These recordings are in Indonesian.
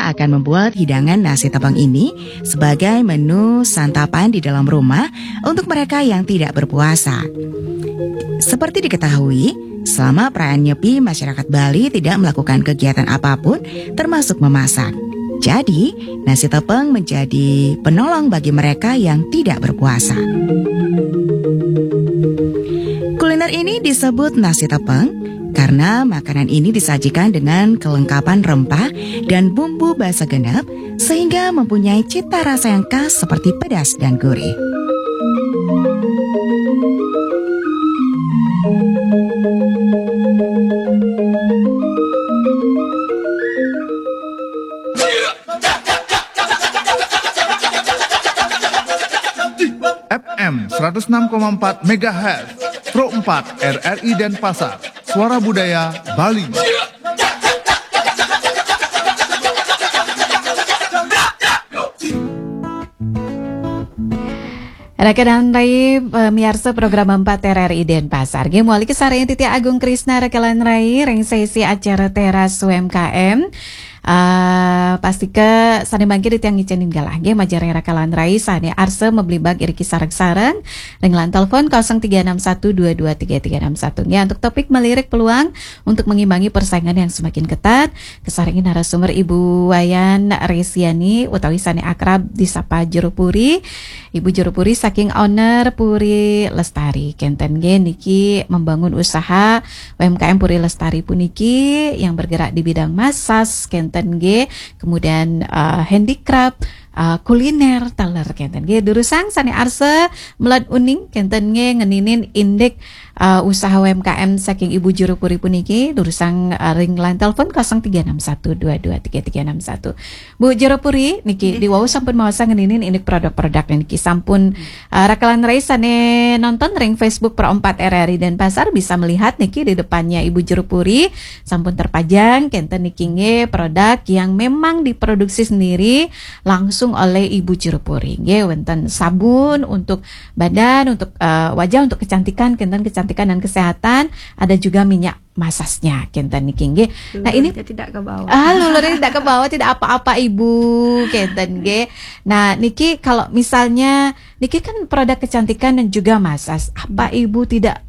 Nisa akan membuat hidangan nasi tepung ini sebagai menu santapan di dalam rumah untuk mereka yang tidak berpuasa. Seperti diketahui, selama perayaan Nyepi, masyarakat Bali tidak melakukan kegiatan apapun termasuk memasak. Jadi, nasi tepung menjadi penolong bagi mereka yang tidak berpuasa. Kuliner ini disebut nasi tepung karena makanan ini disajikan dengan kelengkapan rempah dan bumbu basa genep sehingga mempunyai cita rasa yang khas seperti pedas dan gurih. FM 106,4 MHz Pro 4 RRI Denpasar, Suara Budaya Bali. Rekan Rai pemirsa program 4 RRI Denpasar. Ge moali kesareng Titi Agung Krisna rekan Rai reng sesi acara teras UMKM. Pasti ke sane bangki di tiang ngicenin galah ge majareng rakalan rai sane arse membeli iri sareng-sareng ringlan telepon 0361223361 ya untuk topik melirik peluang untuk mengimbangi persaingan yang semakin ketat. Kesarengin narasumber Ibu Wayan Resiani utawi sane akrab disapa Juru Puri. Ibu Juru Puri saking owner Puri Lestari kenten ge niki membangun usaha UMKM Puri Lestari puniki yang bergerak di bidang masas kenten ge kemudian handicraft kuliner taler kenten ge durusang sane arse melad uning kenten ge ngeninin indek usaha UMKM saking Ibu Juru Puri puniki durusang ring line telepon 0361223361. Bu Juru Puri niki diwau sampun mawasa ngeninin indek produk-produk niki sampun rakalan rai sane nonton ring Facebook Pro 4 RRI Denpasar bisa melihat niki di depannya Ibu Juru Puri sampun terpajang kenten niki nge produk yang memang diproduksi sendiri langsung oleh Ibu Juru Puri. Nge wonten sabun untuk badan, untuk wajah, untuk kecantikan, kenten kecantikan dan kesehatan, ada juga minyak masasnya kenten niki nge. Nah ini tidak ke bawah. Lulurnya tidak ke bawah, tidak apa-apa Ibu kenten nge. Nah niki kalau misalnya niki kan produk kecantikan dan juga masas, apa Ibu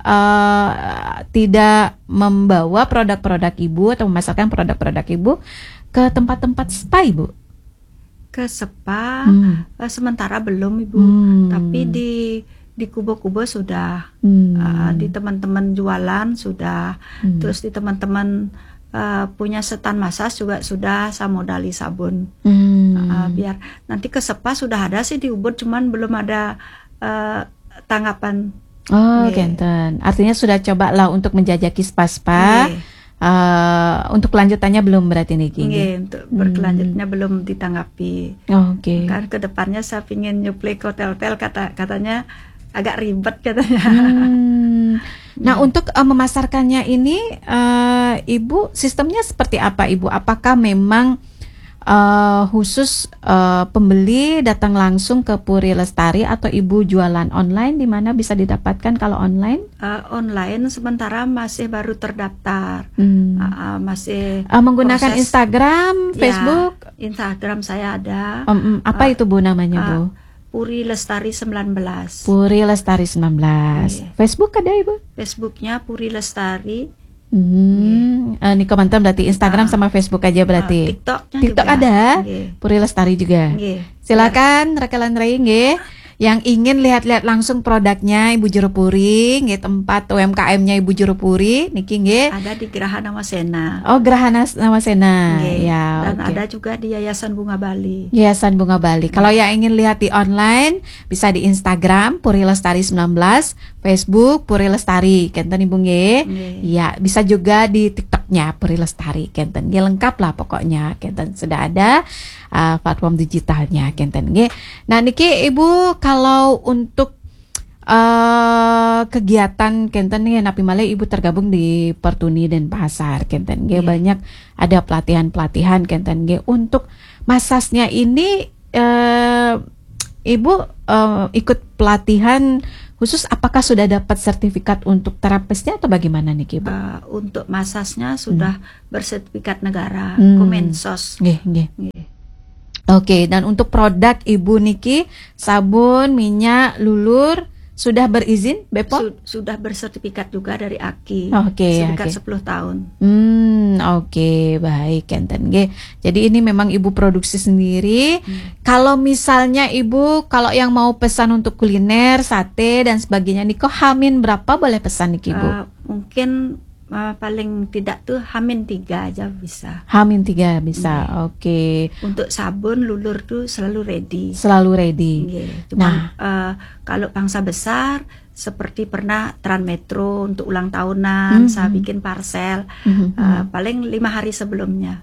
tidak membawa produk-produk Ibu atau memasarkan produk-produk Ibu ke tempat-tempat spa Ibu? Ke spa sementara belum Ibu, tapi di kubo-kubo sudah, di teman-teman jualan sudah, terus di teman-teman punya setan masas juga sudah, saya modali sabun, biar nanti ke spa sudah ada sih di Ubud, cuman belum ada tanggapan. Kenten, artinya sudah coba lah untuk menjajaki spa-spa. Untuk kelanjutannya belum berarti niki. Untuk berkelanjutannya belum ditanggapi. Kan kedepannya saya pingin nyuplai ke hotel-hotel, katanya agak ribet katanya. Nah untuk memasarkannya ini Ibu sistemnya seperti apa Ibu? Apakah memang khusus pembeli datang langsung ke Puri Lestari atau Ibu jualan online, di mana bisa didapatkan kalau online? Online sementara masih baru terdaftar, masih menggunakan proses. Instagram, Facebook. Ya, Instagram saya ada. Apa itu Bu namanya Bu? Puri Lestari 19. Puri Lestari 19. Facebook ada Ibu? Facebooknya Puri Lestari. Ini komentar berarti Instagram sama Facebook aja berarti. TikTok ada. Puri Lestari juga. Silakan rekan Rai yang ingin lihat-lihat langsung produknya Ibu Juru Puri, tempat UMKM-nya Ibu Juru Puri niki ada di Geraha Namasena. Geraha Namasena. Ya, dan ada juga di Yayasan Bunga Bali. Yayasan Bunga Bali. Kalau yang ingin lihat di online bisa di Instagram Puri Lestari 19, Facebook Puri Lestari kenten Ibu ya, bisa juga di TikToknya Puri Lestari kenten lengkap lah pokoknya kenten sudah ada platform digitalnya kenten Nah niki Ibu kalau untuk kegiatan kenten napi malih Ibu tergabung di Pertuni Denpasar kenten banyak ada pelatihan-pelatihan kenten untuk masasnya ini Ibu ikut pelatihan khusus, apakah sudah dapat sertifikat untuk terapisnya atau bagaimana nih Ibu? Untuk masasnya sudah bersertifikat negara, Kemensos. Oke, dan untuk produk Ibu niki sabun, minyak, lulur sudah berizin BPOM? Sudah bersertifikat juga dari AKI. Sertifikat 10 tahun. Oke, baik enten nggih. Jadi ini memang Ibu produksi sendiri. Kalau misalnya Ibu kalau yang mau pesan untuk kuliner, sate dan sebagainya niko hamin berapa boleh pesan niki Ibu? Mungkin paling tidak tuh hamin 3 aja bisa. Hamin 3 bisa. Oke. Untuk sabun, lulur tuh selalu ready. Nah, kalau bangsa besar seperti pernah Transmetro untuk ulang tahunan, saya bikin parcel paling 5 hari sebelumnya.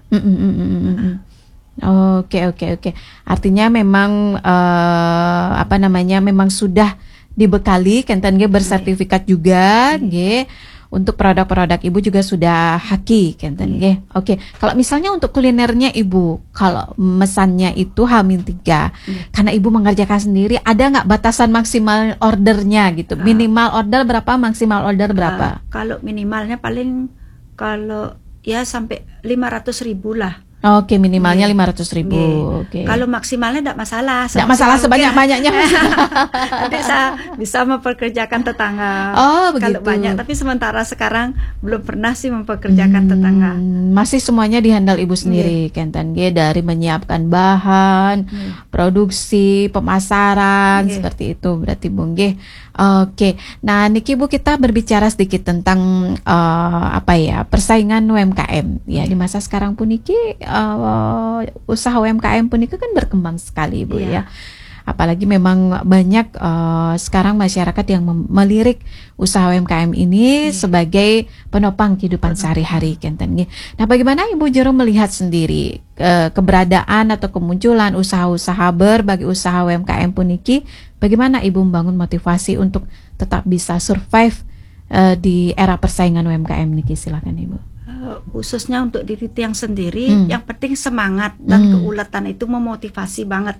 Oke. Artinya memang memang sudah dibekali kenten nggih bersertifikat juga nggih. Untuk produk-produk Ibu juga sudah haki kenten nggih. Oke. Kalau misalnya untuk kulinernya Ibu, kalau mesannya itu H-3 karena Ibu mengerjakan sendiri, ada nggak batasan maksimal ordernya gitu? Minimal order berapa, maksimal order berapa? Kalau minimalnya paling kalau ya sampai 500.000 lah. Oke, minimalnya 500.000. Oke. Kalau maksimalnya tidak masalah. Tidak masalah sebanyak-banyaknya. Nanti saya bisa mempekerjakan tetangga. Begitu. Kalau banyak, tapi sementara sekarang belum pernah sih mempekerjakan tetangga. Masih semuanya dihandle Ibu sendiri, kenten nggih, dari menyiapkan bahan, produksi, pemasaran, seperti itu berarti Bu nggih. Oke. Nah, niki Bu kita berbicara sedikit tentang persaingan UMKM. Ya, di masa sekarang pun niki usaha UMKM pun itu kan berkembang sekali Bu ya. Apalagi memang banyak sekarang masyarakat yang melirik usaha UMKM ini sebagai penopang kehidupan sehari-hari kenten nggih. Nah, bagaimana Ibu Jero melihat sendiri keberadaan atau kemunculan usaha-usaha berbagai usaha UMKM puniki? Bagaimana Ibu membangun motivasi untuk tetap bisa survive di era persaingan UMKM niki? Silakan Ibu. Khususnya untuk diri Tiang sendiri, yang penting semangat dan keuletan itu memotivasi banget.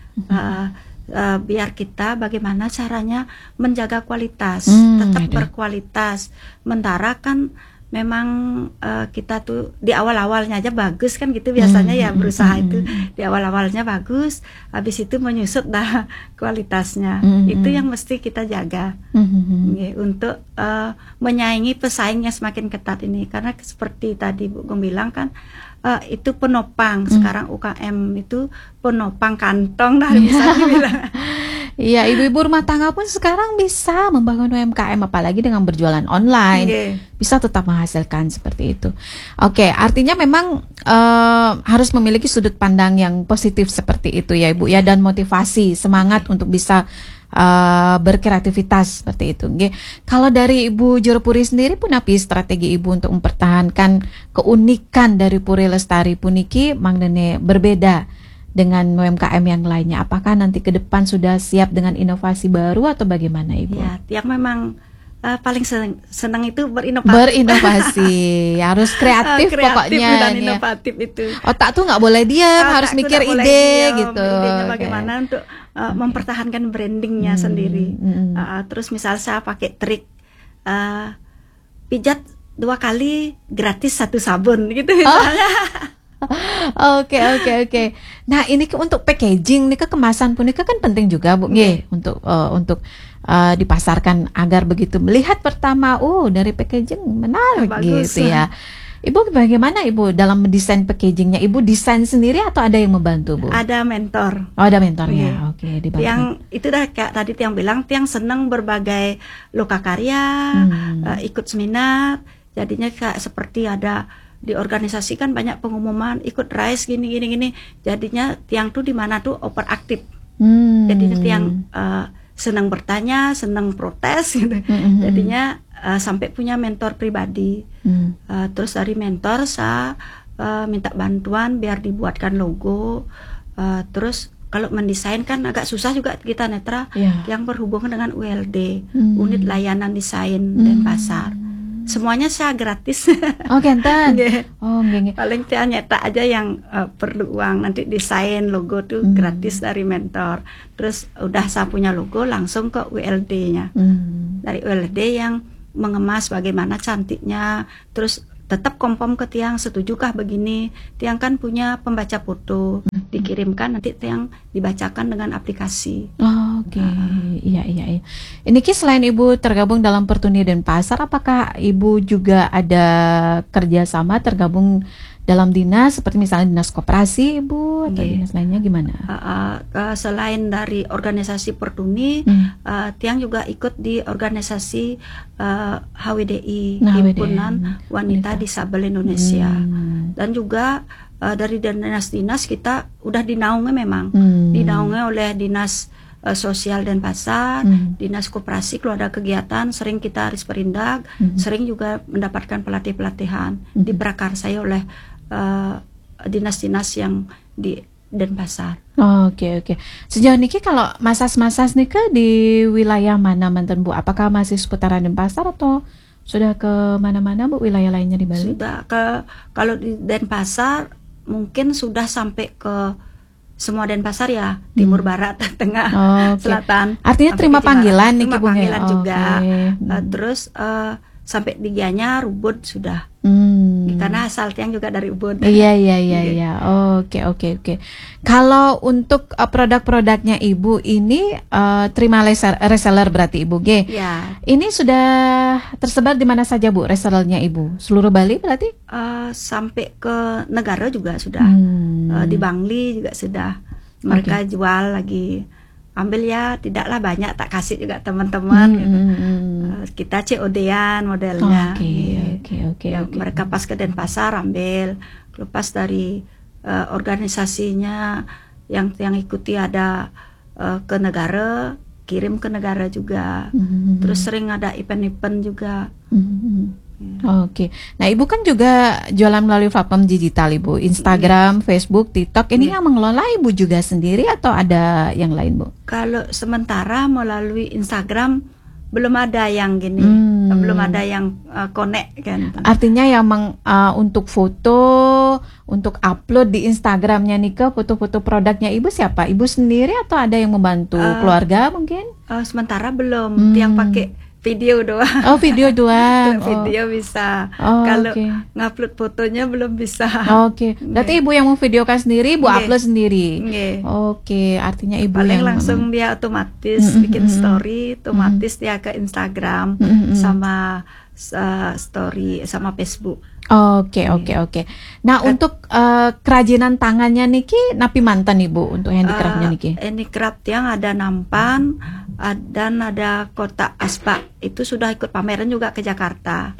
Biar kita bagaimana caranya menjaga kualitas, tetap berkualitas. Sementara kan memang kita tuh di awal-awalnya aja bagus kan gitu biasanya ya berusaha itu di awal-awalnya bagus, habis itu menyusut dah kualitasnya. Itu yang mesti kita jaga untuk menyaingi pesaing yang semakin ketat ini, karena seperti tadi Bu Gong bilang kan itu penopang. Sekarang UKM itu penopang kantong dah bisa dibilang. Iya, ibu-ibu rumah tangga pun sekarang bisa membangun UMKM, apalagi dengan berjualan online, bisa tetap menghasilkan seperti itu. Oke, artinya memang harus memiliki sudut pandang yang positif seperti itu ya Ibu ya, dan motivasi, semangat untuk bisa berkreativitas seperti itu. Kalau dari Ibu Jero Puri sendiri pun apa strategi Ibu untuk mempertahankan keunikan dari Puri Lestari puniki mangdene berbeda dengan UMKM yang lainnya? Apakah nanti ke depan sudah siap dengan inovasi baru atau bagaimana Ibu? Ya, yang memang paling senang itu berinovasi. Berinovasi, harus kreatif pokoknya. Dan inovatif itu. Otak tuh nggak boleh diam, harus mikir ide gitu. Idenya bagaimana untuk mempertahankan brandingnya sendiri. Terus misal saya pakai trik pijat 2 kali gratis 1 sabun gitu misalnya. Oke. Nah, ini untuk packaging, nih kemasan pun ini kan penting juga Bu, untuk dipasarkan agar begitu melihat pertama, dari packaging menarik gitu ya. Ibu bagaimana Ibu dalam mendesain packagingnya? Ibu desain sendiri atau ada yang membantu Bu? Ada mentor. Oh, ada mentornya. Oke, dibantu. Yang itu dah kayak tadi Tiang bilang, Tiang senang berbagai lokakarya, ikut seminar, jadinya kayak seperti ada di organisasi kan banyak pengumuman ikut RISE gini. Jadinya Tiang tuh di mana tuh overaktif. Jadinya Tiang senang bertanya, senang protes gitu. Jadinya sampai punya mentor pribadi. Terus dari mentor saya minta bantuan biar dibuatkan logo. Terus kalau mendesain kan agak susah juga kita Netra, yang berhubungan dengan ULD, unit layanan desain dan pasar. Semuanya saya gratis. Oh, genten. Paling saya nyetak aja yang perlu uang. Nanti desain logo tuh gratis dari mentor. Terus udah saya punya logo, langsung ke ULD-nya. Dari ULD yang mengemas bagaimana cantiknya. Terus tetap konfirm ke tiang, setujukah begini. Tiang kan punya pembaca foto, dikirimkan, nanti tiang dibacakan dengan aplikasi. Oke. Iya. Ini Ki, selain Ibu tergabung dalam Pertuni Denpasar, apakah Ibu juga ada kerjasama tergabung dalam dinas seperti misalnya dinas koperasi Ibu atau dinas lainnya gimana? Selain dari organisasi Pertuni, tiang juga ikut di organisasi HWDI, Himpunan Wanita Disabel Indonesia, dan juga dari dinas-dinas kita udah dinaungi memang, dinaungi oleh dinas sosial Denpasar, dinas koperasi keluarga kegiatan, sering kita risperindak, sering juga mendapatkan pelatihan diprakarsai oleh dinas-dinas yang di Denpasar. Oke. Sejauh niki kalau masas-masas nih ke di wilayah mana mantan Bu? Apakah masih seputaran Denpasar atau sudah ke mana-mana Bu, wilayah lainnya di Bali? Sudah kalau di Denpasar mungkin sudah sampai ke semua Denpasar ya, timur, barat, tengah, selatan. Artinya terima panggilan nih, terima panggilan juga. Terus sampai di Gianyar, Ubud sudah. Karena asal tiang juga dari Ubud. Iya. Oke. Kalau untuk produk-produknya Ibu ini terima reseller berarti Ibu G. Ya. Ini sudah tersebar di mana saja Bu resellernya Ibu? Seluruh Bali berarti? Sampai ke negara juga sudah. Di Bangli juga sudah. Mereka jual lagi. Ambil ya, tidaklah banyak, tak kasih juga teman-teman gitu. Kita COD-an modelnya. Oke. Mereka pas ke Denpasar ambil, lepas dari organisasinya yang ikuti ada ke negara, kirim ke negara juga. Terus sering ada event-event juga. Oke. Nah, Ibu kan juga jualan melalui platform digital Ibu, Instagram, Facebook, TikTok. Ini yang mengelola Ibu juga sendiri atau ada yang lain Bu? Kalau sementara melalui Instagram belum ada yang gini, belum ada yang connect kan. Artinya yang untuk foto, untuk upload di Instagramnya nih ke foto-foto produknya Ibu siapa? Ibu sendiri atau ada yang membantu keluarga mungkin? Sementara belum, yang pakai video doang. Video doang. Video bisa. Kalau ngupload fotonya belum bisa. Berarti Ibu yang memvideokan sendiri, Ibu upload sendiri. Artinya Ibu paling yang langsung dia otomatis bikin story, otomatis dia ke Instagram sama story sama Facebook. Oke. Nah, untuk kerajinan tangannya niki napi mantan Ibu untuk handicraftnya niki? Handicraft yang ada nampan dan ada kotak asbak, itu sudah ikut pameran juga ke Jakarta.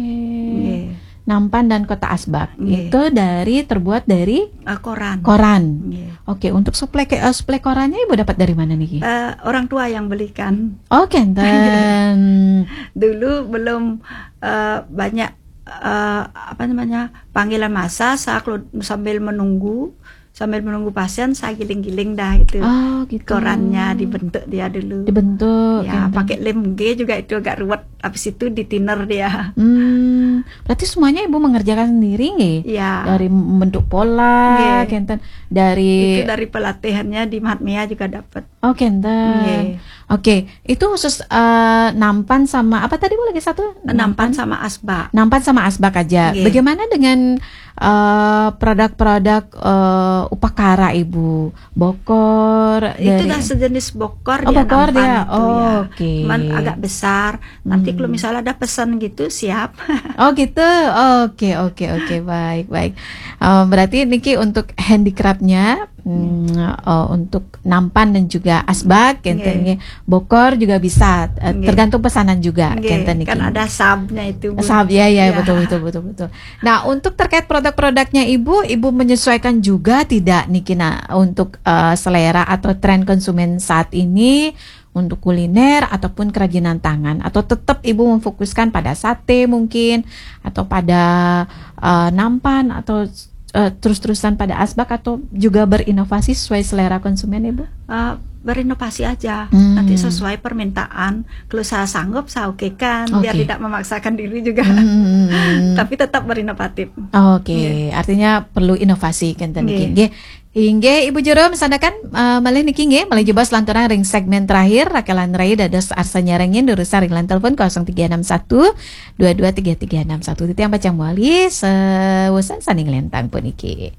Nampan dan kotak asbak itu terbuat dari koran. Untuk suplai korannya Ibu dapat dari mana niki? Orang tua yang belikan. Kenten. Dulu belum banyak panggilan masa, saya sambil menunggu pasien saya giling-giling dah itu. Korannya dibentuk dia dulu. Ya, pakai lem G juga itu agak ruwet. Habis itu ditiner dia. Berarti semuanya Ibu mengerjakan sendiri nggih? Ya. Dari membentuk pola, kenten. Itu dari pelatihannya di Mahatmia juga dapat. Kenten. Itu khusus nampan sama apa tadi Bu lagi satu? Nampan sama asbak. Nampan sama asbak aja. Bagaimana dengan produk-produk upakara Ibu? Bokor itu dah sejenis bokor dia bokor nampan dia. Itu cuman agak besar. Nanti kalau misalnya ada pesan gitu siap. Gitu. Oke. Baik. Berarti niki untuk handicraftnya untuk nampan dan juga asbak kenten bokor juga bisa tergantung pesanan juga kenten niki. Kan ada sabnya itu Bu. Sab ya. Betul. Nah, untuk terkait produk-produknya Ibu menyesuaikan juga tidak niki untuk selera atau tren konsumen saat ini untuk kuliner ataupun kerajinan tangan, atau tetap Ibu memfokuskan pada sate mungkin atau pada nampan atau terus-terusan pada asbak, atau juga berinovasi sesuai selera konsumen Ibu? Berinovasi aja, nanti sesuai permintaan. Kalau saya sanggup saya okekan, biar tidak memaksakan diri juga. Tapi tetap berinovatif. Artinya perlu inovasi kan. Inggih Ibu Jero misandakan malih niki nggih malih jebas lantaran ring segmen terakhir Rakelan Rai dados arsa nyarengin durusa ring telepon 0361 223361 titiang bacang muali sewusan saning lentang puniki.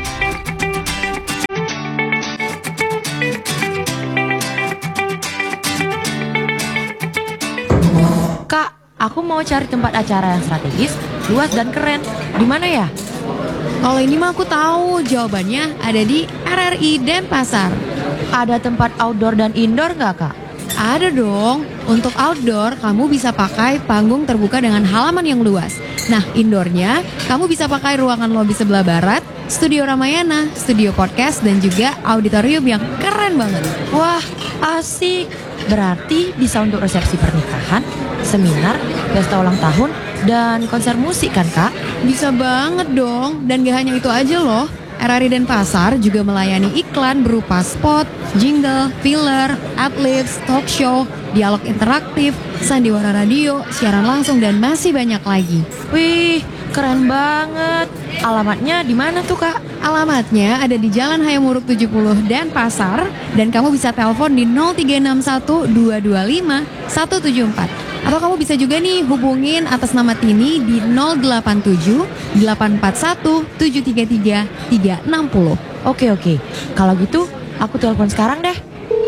Kak, aku mau cari tempat acara yang strategis, luas dan keren. Di mana ya? Kalau ini mah aku tahu jawabannya ada di RRI Denpasar. Ada tempat outdoor dan indoor nggak, Kak? Ada dong. Untuk outdoor, kamu bisa pakai panggung terbuka dengan halaman yang luas. Nah, indoornya, kamu bisa pakai ruangan lobi sebelah barat, studio Ramayana, studio podcast, dan juga auditorium yang keren banget. Wah, asik. Berarti bisa untuk resepsi pernikahan, seminar, pesta ulang tahun, dan konser musik kan, Kak? Bisa banget dong. Dan gak hanya itu aja loh. RRI Denpasar juga melayani iklan berupa spot, jingle, filler, adlibs, talk show, dialog interaktif, sandiwara radio, siaran langsung, dan masih banyak lagi. Wih, keren banget. Alamatnya di mana tuh, Kak? Alamatnya ada di Jalan Hayamuruk 70 Denpasar, dan kamu bisa telepon di 0361 225 174. Atau kamu bisa juga nih hubungin atas nama Tini di 087 841 733 360. Oke. Kalau gitu, aku telepon sekarang deh.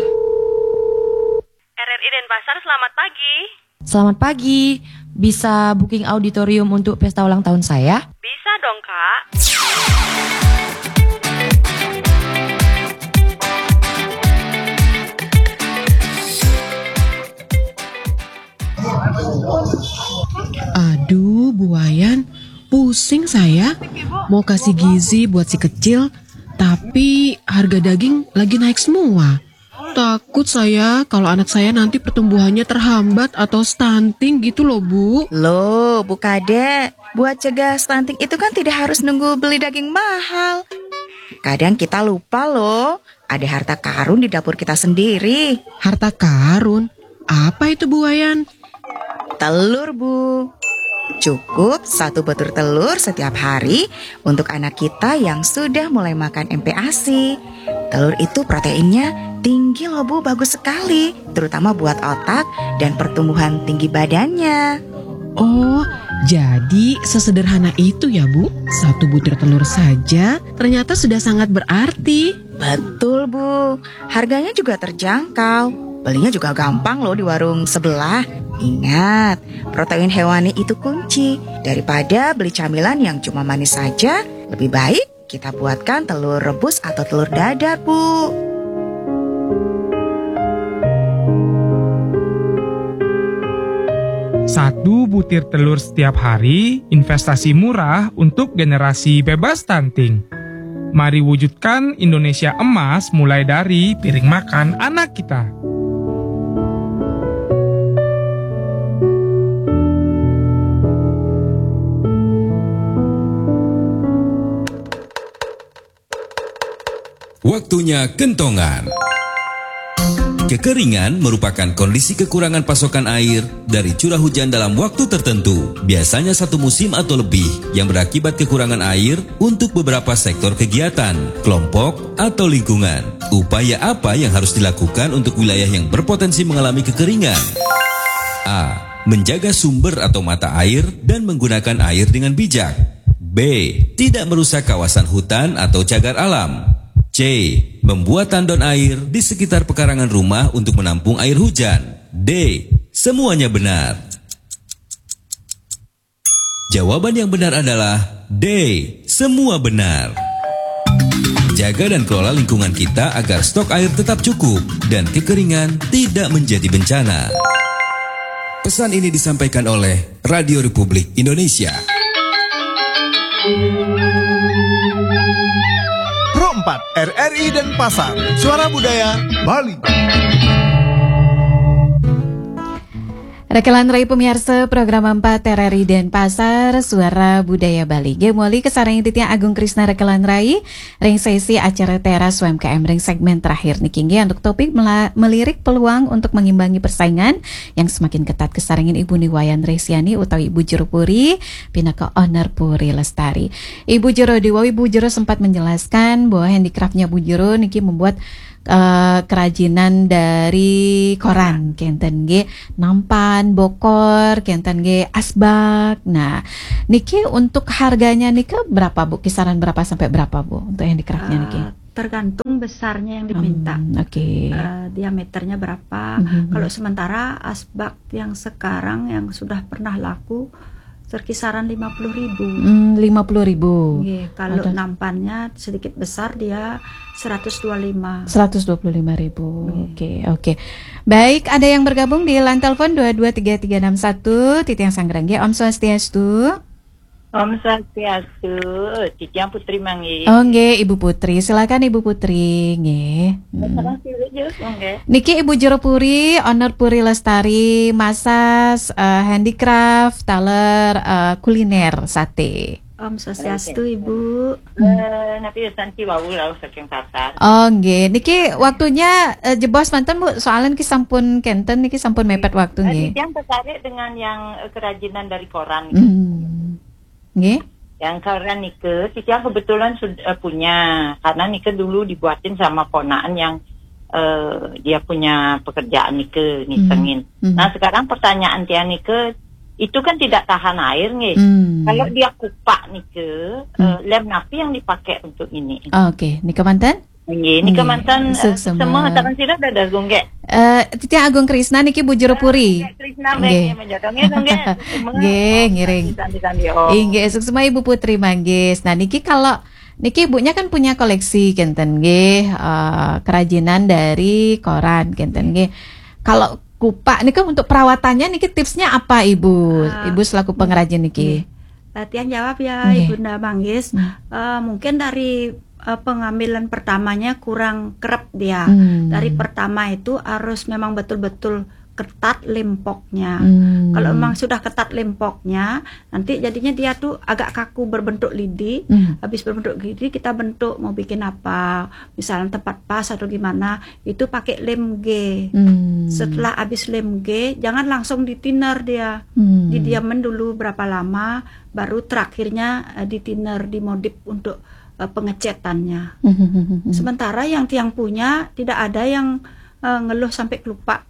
RRI Denpasar, selamat pagi. Selamat pagi. Bisa booking auditorium untuk pesta ulang tahun saya? Bisa dong, Kak. Aduh, Bu Wayan, pusing saya. Mau kasih gizi buat si kecil, tapi harga daging lagi naik semua. Takut saya kalau anak saya nanti pertumbuhannya terhambat atau stunting gitu loh, Bu. Loh, Bu Kade, buat cegah stunting itu kan tidak harus nunggu beli daging mahal. Kadang kita lupa loh, ada harta karun di dapur kita sendiri. Harta karun? Apa itu, Bu Wayan? Telur, Bu. Cukup 1 butir telur setiap hari untuk anak kita yang sudah mulai makan MPASI. Telur itu proteinnya tinggi loh, Bu, bagus sekali, terutama buat otak dan pertumbuhan tinggi badannya. Oh, jadi sesederhana itu ya, Bu? 1 butir telur saja ternyata sudah sangat berarti. Betul, Bu. Harganya juga terjangkau. Belinya juga gampang loh di warung sebelah. Ingat, protein hewani itu kunci. Daripada beli camilan yang cuma manis saja, lebih baik kita buatkan telur rebus atau telur dadar, Bu. Satu butir telur setiap hari, investasi murah untuk generasi bebas stunting. Mari wujudkan Indonesia emas mulai dari piring makan anak kita. Waktunya kentongan. Kekeringan merupakan kondisi kekurangan pasokan air dari curah hujan dalam waktu tertentu, biasanya 1 musim atau lebih, yang berakibat kekurangan air untuk beberapa sektor kegiatan, kelompok, atau lingkungan. Upaya apa yang harus dilakukan untuk wilayah yang berpotensi mengalami kekeringan? A. Menjaga sumber atau mata air dan menggunakan air dengan bijak. B. Tidak merusak kawasan hutan atau cagar alam. C. Membuat tandon air di sekitar pekarangan rumah untuk menampung air hujan. D. Semuanya benar. Jawaban yang benar adalah D. Semua benar. Jaga dan kelola lingkungan kita agar stok air tetap cukup dan kekeringan tidak menjadi bencana. Pesan ini disampaikan oleh Radio Republik Indonesia. Pro 4 RRI Denpasar, Suara Budaya Bali. Rekelan Rai pemirsa program 4 RRI Denpasar Suara Budaya Bali. Gemoli kesarang titiang Agung Krisna Rekelan Rai ring sesi acara teras UMKM ring segmen terakhir niki untuk topik melirik peluang untuk mengimbangi persaingan yang semakin ketat kesarangin Ibu Niwayan Resiani utawi Ibu Jero Puri pinaka owner Puri Lestari. Ibu Jero Dewa Ibu Jero sempat menjelaskan bahwa handicraftnya Bu Jero niki membuat kerajinan dari koran kenten ge nampan bokor kenten ge asbak. Nah niki untuk harganya niki berapa Bu, kisaran berapa sampai berapa Bu untuk handicraftnya niki? Tergantung besarnya yang diminta. Diameternya berapa. Kalau sementara asbak yang sekarang yang sudah pernah laku terkisaran 50.000. 50.000. Kalau nampannya sedikit besar dia 125.000. Oke. Baik, ada yang bergabung di line telepon 223361 Titiang Sanggerang. Om Swastiastu. Om Swastiastu, Titiang Putri Manggi. Oh nggih, Ibu Putri. Silakan Ibu Putri, nggih. Niki Ibu Jero Puri, owner Puri Lestari, masas, handicraft, taler, kuliner, sate. Om Swastiastu Ibu. Napi santi wau lau saking pasar. Oh nggih, niki waktunya jebos manten Bu, soalnya niki sampun kenten niki sampun mepet waktu nggih. Yang tertarik dengan yang kerajinan dari koran. Nggih. Yang koran nike, Titiang kebetulan sudah punya, karena nike dulu dibuatin sama ponaan yang dia punya pekerjaan nike nisengin. Nah sekarang pertanyaan Tiang nike, itu kan tidak tahan air nih. Kalau dia kupak nike, lem napi yang dipakai untuk ini. Oke, nike mantan? Ini kemantan semua tangan sila dah gongge. Titiang Agung Krisna niki Bu Jero Puri. Krisna nggih menjadongnya gongge. Nggih, ngiring. Nggih, sukses Ibu Putri manggis. Nah niki kalau niki ibunya kan punya koleksi kenten nggih, kerajinan dari koran kenten nggih. Kalau kupak niki untuk perawatannya niki tipsnya apa Ibu? Ibu selaku pengrajin niki. Latihan jawab ya Ibunda Manggis. Mungkin dari pengambilan pertamanya kurang kerap dia. Dari pertama itu harus memang betul-betul ketat lempoknya. Kalau memang sudah ketat lempoknya, nanti jadinya dia tuh agak kaku berbentuk lidi. Habis berbentuk lidi kita bentuk mau bikin apa, misalnya tempat pas atau gimana, itu pakai lem G. Setelah habis lem G, jangan langsung ditiner dia. Didiamin dulu berapa lama, baru terakhirnya ditiner, dimodif untuk pengecatannya. Sementara yang Tiang punya tidak ada yang ngeluh sampai kelupa.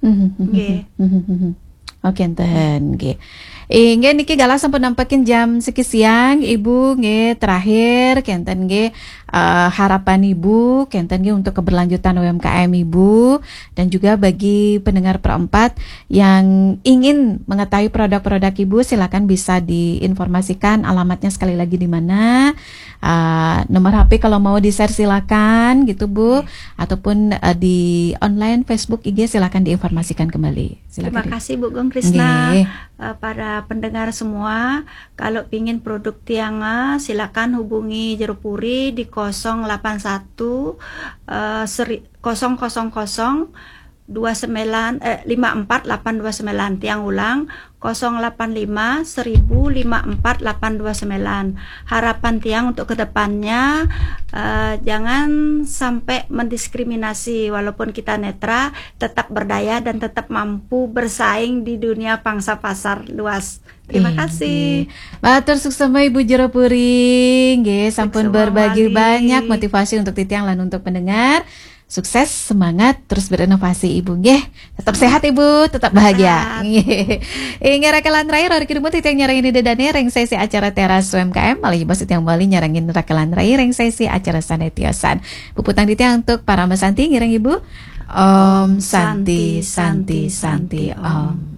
Oke, enten nggih. Nggih niki galah sampun nampakin jam seki siang Ibu nggih terakhir kenten nggih harapan Ibu kenten nggih untuk keberlanjutan UMKM Ibu dan juga bagi pendengar perempat yang ingin mengetahui produk-produk Ibu silakan bisa diinformasikan alamatnya sekali lagi di mana. Nomor HP kalau mau di-share silakan gitu Bu, ataupun di online Facebook IG silakan diinformasikan kembali. Silakan. Terima kasih Bu Gong Krisna. Para pendengar semua, kalau pingin produk Tianga silakan hubungi Jero Puri di 081 54829 Tiang ulang 085 1054829. Harapan Tiang untuk kedepannya jangan sampai mendiskriminasi, walaupun kita netra tetap berdaya dan tetap mampu bersaing di dunia pangsa pasar luas. Terima kasih. Matur sukses Ibu Jero Puri nggih sampun berbagi banyak motivasi untuk Titiang lan untuk pendengar. Sukses, semangat, terus berinovasi Ibu nggih. Tetap sehat Ibu, tetap bahagia. Nggih rekelan terakhir hari kirimut Titiang nyarangin dedane reng sesi acara teras UMKM malih bos Titiang Bali nyarangin rekelan terakhir reng sesi acara sanetiosan. Puputang Titiang untuk para mesanti ngireng Ibu. Om Santi Santi Santi Om.